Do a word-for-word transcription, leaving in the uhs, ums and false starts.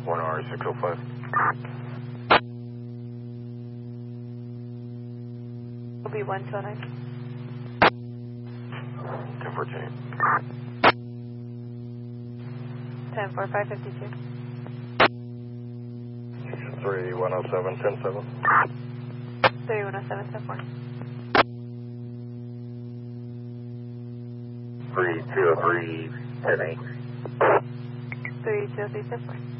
one R six oh five. Will be one two nine. ten fourteen. ten four five fifty-two. three one oh seven, ten seven. three one oh seven, ten four. three two oh three, ten eight. three two oh three, ten four.